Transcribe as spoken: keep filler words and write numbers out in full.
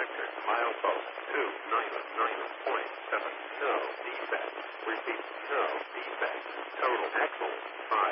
record. Milepost two nine nine point seven. No defect. Repeat. No defect. Total axle five.